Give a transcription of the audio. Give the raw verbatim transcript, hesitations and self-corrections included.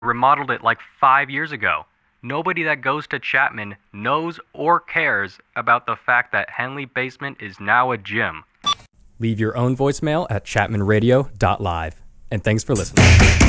remodeled it like five years ago. Nobody that goes to Chapman knows or cares about the fact that Henley Basement is now a gym. Leave your own voicemail at chapman radio dot live. And thanks for listening.